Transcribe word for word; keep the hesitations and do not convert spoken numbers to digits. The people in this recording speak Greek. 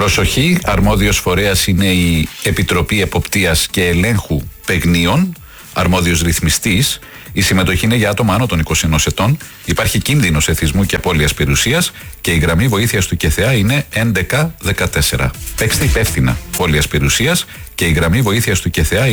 Προσοχή, αρμόδιος φορέας είναι η Επιτροπή Εποπτείας και Ελέγχου Παιγνίων, αρμόδιος ρυθμιστής. Η συμμετοχή είναι για άτομα άνω των είκοσι ενός ετών. Υπάρχει κίνδυνος εθισμού και απώλειας περιουσίας και η γραμμή βοήθειας του ΚΕΘΕΑ είναι έντεκα δεκατέσσερα. Παίξτε υπεύθυνα απώλειας περιουσίας και η γραμμή βοήθειας του ΚΕΘΕΑ